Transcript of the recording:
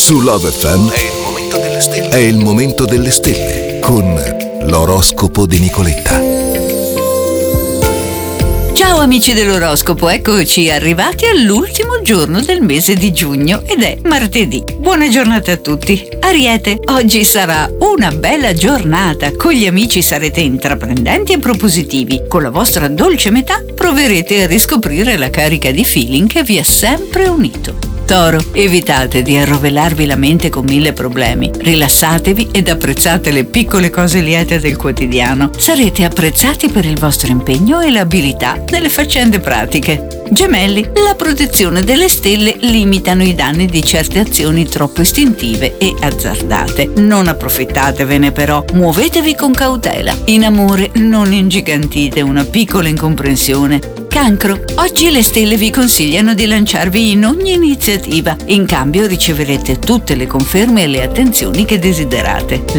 Su Love FM è il momento delle stelle con l'oroscopo di Nicoletta. Ciao amici dell'oroscopo, eccoci arrivati all'ultimo giorno del mese di giugno ed è martedì. Buona giornata a tutti. Ariete, oggi sarà una bella giornata. Con gli amici sarete intraprendenti e propositivi. Con la vostra dolce metà proverete a riscoprire la carica di feeling che vi ha sempre unito. Toro, evitate di arrovellarvi la mente con 1000 problemi. Rilassatevi ed apprezzate le piccole cose liete del quotidiano. Sarete apprezzati per il vostro impegno e l'abilità nelle faccende pratiche. Gemelli, la protezione delle stelle limitano i danni di certe azioni troppo istintive e azzardate. Non approfittatevene però, muovetevi con cautela. In amore non ingigantite una piccola incomprensione. Cancro, oggi le stelle vi consigliano di lanciarvi in ogni iniziativa. In cambio riceverete tutte le conferme e le attenzioni che desiderate.